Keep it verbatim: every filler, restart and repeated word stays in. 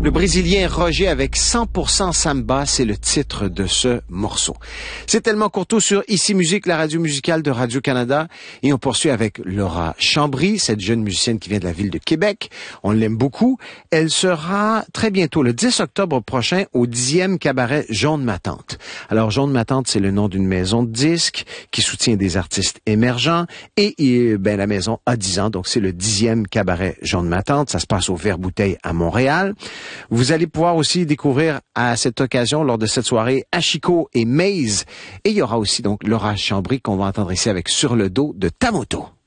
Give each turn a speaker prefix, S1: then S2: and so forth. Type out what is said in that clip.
S1: Le Brésilien Roger avec cent pour cent Samba, c'est le titre de ce morceau. C'est Tellement Courteau sur Ici Musique, la radio musicale de Radio-Canada. Et on poursuit avec Laura Chambry, cette jeune musicienne qui vient de la ville de Québec. On l'aime beaucoup. Elle sera très bientôt, le dix octobre prochain, au dixième cabaret Jaune Ma Tante. Alors, Jaune Ma Tante, c'est le nom d'une maison de disques qui soutient des artistes émergents. Et, et ben, la maison a dix ans, donc c'est le dixième cabaret Jaune Ma Tante. Ça se passe au Vert-Bouteille à Montréal. Vous allez pouvoir aussi découvrir à cette occasion, lors de cette soirée, Ashiko et Maze. Et il y aura aussi donc Laura Chambry qu'on va entendre ici avec Sur le dos de ta moto.